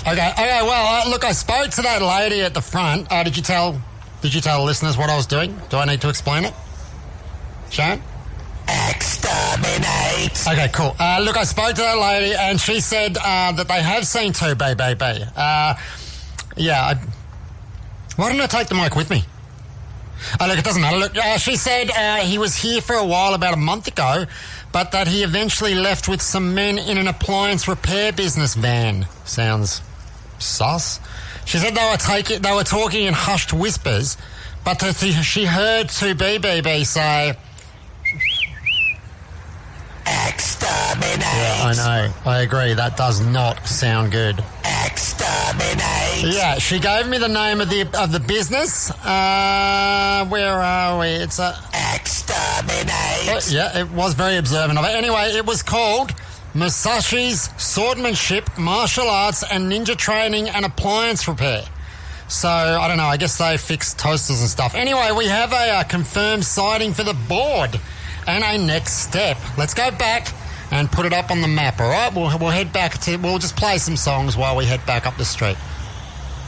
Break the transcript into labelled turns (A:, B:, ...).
A: Okay. Well, look, I spoke to that lady at the front. Did you tell the listeners what I was doing? Do I need to explain it? Sharon?
B: Exterminate.
A: Okay, cool. Look, I spoke to that lady and she said that they have seen two baby. Why didn't I take the mic with me? Look, it doesn't matter. Look, she said he was here for a while about a month ago, but that he eventually left with some men in an appliance repair business van. Sounds sus. She said they were talking in hushed whispers, but that she heard two BBB say,
B: exterminate.
A: Yeah, I know. I agree. That does not sound good.
B: Exterminate.
A: Yeah, she gave me the name of the business. Where are we? It's
B: exterminate.
A: Yeah, it was very observant of it. Anyway, it was called Musashi's Swordmanship, Martial Arts and Ninja Training and Appliance Repair. So, I don't know, I guess they fix toasters and stuff. Anyway, we have a confirmed sighting for the board and a next step. Let's go back and put it up on the map, all right? We'll head back we'll just play some songs while we head back up the street.